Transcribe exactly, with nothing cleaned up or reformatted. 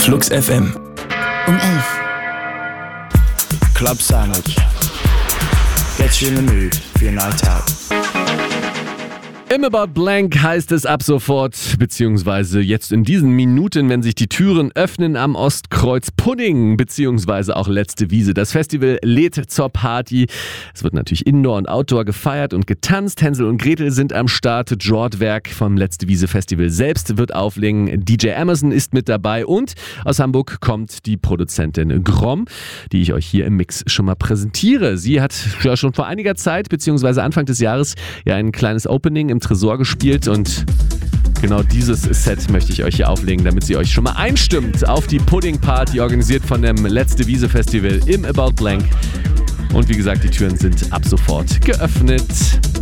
Flux F M. Um elf. Club Sandwich. Get you in the mood for your night out. Im About Blank heißt es ab sofort, beziehungsweise jetzt in diesen Minuten, wenn sich die Türen öffnen am Ostkreuz Pudding, beziehungsweise auch Letzte Wiese. Das Festival lädt zur Party. Es wird natürlich Indoor und Outdoor gefeiert und getanzt. Hänsel und Gretel sind am Start. Jordwerk vom Letzte Wiese Festival selbst wird auflegen. D J Amazon ist mit dabei und aus Hamburg kommt die Produzentin Grom, die ich euch hier im Mix schon mal präsentiere. Sie hat ja schon vor einiger Zeit, beziehungsweise Anfang des Jahres, ja ein kleines Opening im Tresor gespielt und genau dieses Set möchte ich euch hier auflegen, damit sie euch schon mal einstimmt auf die Pudding Party, organisiert von dem Letzte Wiese Festival im About Blank. Und wie gesagt, die Türen sind ab sofort geöffnet.